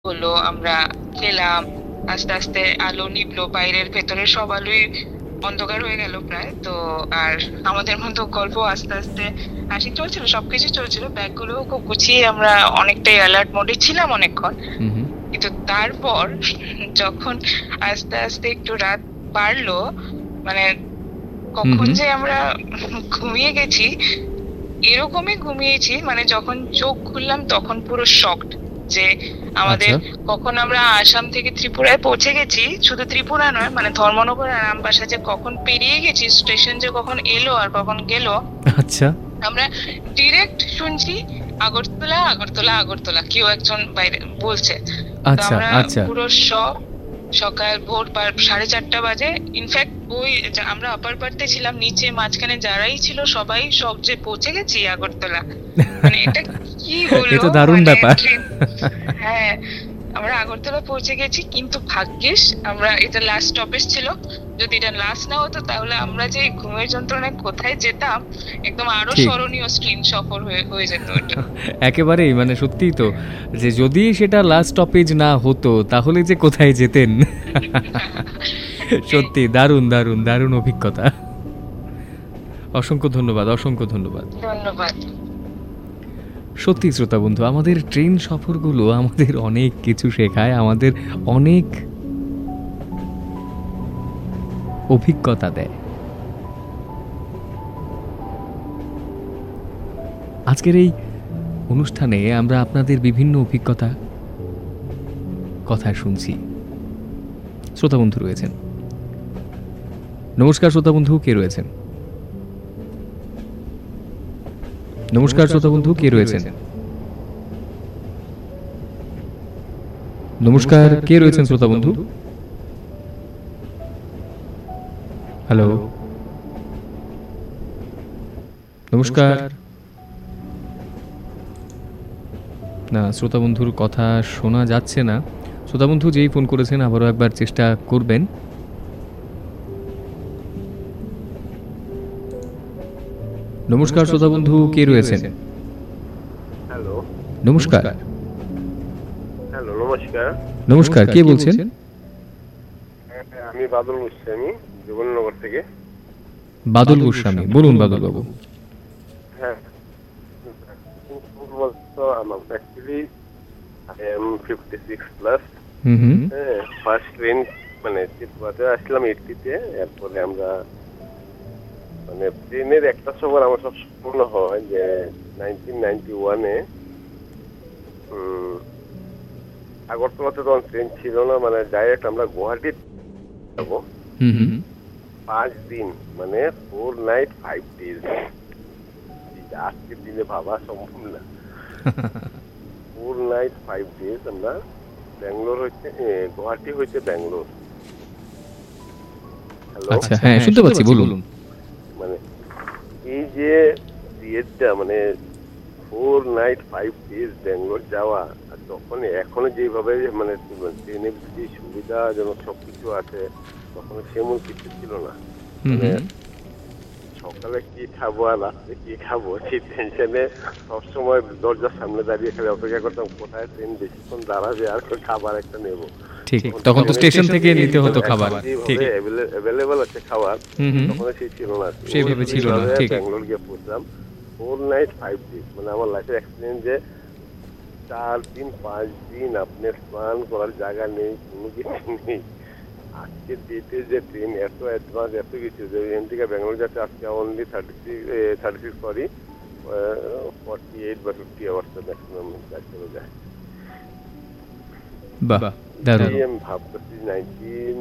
হলো, আমরা খেলাম। আস্তে, আস্তে আলো নিভলো। বাইরের ভেতরের সব আলোই অন্ধকার হয়ে গেল প্রায়। তো আর আমাদের মতো গল্প আস্তে, আস্তে হাসি চলছিল, সবকিছুই চলছিল। ব্যাগগুলোও খুব গুছিয়ে আমরা অনেকটাই অ্যালার্ট মোডে ছিলাম অনেকক্ষণ। হুম, হুম, কিন্তু তারপর যখন আস্তে, আস্তে একটু রাত বাড়লো, মানে হুম, কখন হুম। যে আমরা ঘুমিয়ে গেছি, এরকমই ঘুমিয়েছি, মানে যখন চোখ খুললাম তখন পুরো শকড যে আমাদের আচ্ছা, কখন আমরা আসাম থেকে ত্রিপুরায় পৌঁছে গেছি। শুধু ত্রিপুরা নয়, মানে ধর্মনগর আর আমবাসা যে কখন পেরিয়ে গেছি, স্টেশন যে কখন এলো আর কখন গেল, আচ্ছা, আমরা ডিরেক্ট শুনছি আগরতলা, আগরতলা, আগরতলা, কেউ একজন বাইরে বলছে। তো আচ্ছা, আমরা আচ্ছা। পুরো সকাল ভোর 4:30 বাজে। ইনফ্যাক্ট আমরা আপার পার্টে ছিলাম, নিচে মাঝখানে যারাই ছিল সবাই সব যে পৌঁছে গেছি আগরতলা। মানে এটা কি এ হলো, তো দারুণ মানে ব্যাপার। হ্যাঁ, আমরা আগরতলা পৌঁছে গেছি, কিন্তু ভাগ্যিস আমরা, এটা লাস্ট স্টপেজ ছিল। যদি এটা লাস্ট না হতো তাহলে আমরা যে ঘুমের যন্ত্রণায় কোথায় যেতাম, একদম আরো ঠিক। স্মরণীয় ট্রেন সফর হয়ে হয়ে যেত ওটা। একেবারেই মানে সত্যিই তো যে যদি সেটা লাস্ট স্টপেজ না হতো তাহলে যে কোথায় যেতেন। এই, সত্যি দারুণ, দারুণ, দারুণ অভিজ্ঞতা। অসংখ্য ধন্যবাদ, অসংখ্য ধন্যবাদ। ধন্যবাদ। সত্যি শ্রোতা বন্ধু, আমাদের ট্রেন সফরগুলো আমাদের অনেক কিছু শেখায়, আমাদের অনেক অভিজ্ঞতা দেয়। আজকের এই অনুষ্ঠানে আমরা আপনাদের বিভিন্ন অভিজ্ঞতা কথা শুনছি। শ্রোতা বন্ধু রয়েছেন। নমস্কার শ্রোতা বন্ধু, কে রয়েছেন? নমস্কার শ্রোতা বন্ধু, কে রয়েছেন? নমস্কার, কে রয়েছেন শ্রোতা বন্ধু? হ্যালো, নমস্কার। না, শ্রোতা বন্ধুর কথা শোনা যাচ্ছে না। শ্রোতা বন্ধু যেই ফোন করেছেন আবারও একবার চেষ্টা করবেন। নমস্কার শ্রোতা বন্ধু, কে রয়েছেন? হ্যালো। নমস্কার। হ্যালো, নমস্কার। নমস্কার, কে বলছেন? আমি বাদল গোস্বামী, যমুনানগর থেকে। বাদল গোস্বামী, বলুন বাদল বাবু। হ্যাঁ, আমার অ্যাকচুয়ালি আই এম 56 প্লাস। হুম, হুম। হ্যাঁ, ফার্স্ট ট্রেন মানে ত্রিপুরাতে আসলাম 80-তে। এরপরে আমরা মানে ট্রেনের একটা সফর আমার সব মনে হয় যে 1991-এ আগরতলাতে তখন ট্রেন ছিল না, মানে ডাইরেক্ট আমরা গুয়াহাটি যাবো। হুম, হুম। 5 দিন, মানে 4 নাইট 5 ডেজ। আজকের দিনে ভাবা সম্ভব না। 4 নাইট 5 ডেজ আমরা ব্যাঙ্গালোর হইতে গুয়াহাটি হইতে ব্যাঙ্গালোর। হ্যালো। আচ্ছা, হ্যাঁ শুনতে পাচ্ছি, বলুন। মানে এই যে ইয়েটা, মানে 4 নাইট 5 ডেজ ব্যাঙ্গালোর যাওয়া, আর তখন এখনো যেভাবে মানে ট্রেনের যে সুবিধাজনক সবকিছু আছে, তখন সেমন কিছু ছিল না। হুম, মানে হুম। সকালে কি খাবো আর রাত্রে কি খাবো সেই টেনশনে সবসময় দরজার সামনে দাঁড়িয়ে খালি অপেক্ষা করতাম কোথায় ট্রেন বেশিক্ষণ দাঁড়াবে আর খাবার একটা নেবো। ঠিক, তখন তো স্টেশন থেকে নিতে হতো খাবার। ঠিক। যেভাবে অ্যাভেলেবল আছে খাবার, হুম, হুম। তখন সেই ছিল না। সেইভাবে ছিল না, ঠিক। ব্যাঙ্গালোর গিয়ে পড়লাম 4 নাইট 5 ডেজ, মানে আমার লাইফের এক্সপিরিয়েন্স যে 4 দিন 5 দিন আপনার স্নান করার জায়গা নেই, কোনো কিছু নেই। আজকের ডেটে যে ট্রেন এত অ্যাডভান্স, এত কিছু, যে এখান থেকে ব্যাঙ্গালোর যাচ্ছে আজকে অনলি 36 সরি 48 বা 50 আওয়ার্স ম্যাক্সিমাম চলে যায়। বাহ, দারুণ। আমি ভাবতেছি 19।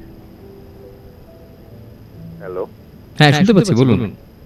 হ্যালো। হ্যাঁ শুনতে পাচ্ছি, বলুন।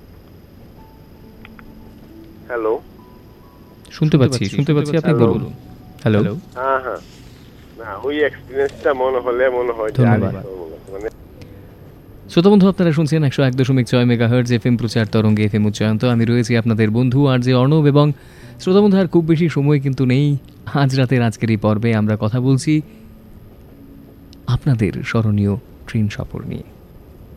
হ্যালো। শুনতে পাচ্ছি, শুনতে পাচ্ছি, আপনি বলুন। হ্যালো। হ্যাঁ, হ্যাঁ। না, ওই এক্সপিরিয়েন্সটা মনে হয় যে ধন্যবাদ। মানে শ্রোতা বন্ধু, আপনারা শুনছেন 101.6 মেগাহার্টজ এফএম প্রচার তরঙ্গে এফএম উচ্চায়ন্ত। আমি রয়েছি আপনাদের বন্ধু আর যে অর্ণব, এবং শ্রোতা বন্ধু আর খুব বেশি সময় কিন্তু নেই। আজ রাতের আজকের এই পর্বে আমরা কথা বলছি আপনাদের স্মরণীয় ট্রেন সফর নিয়ে।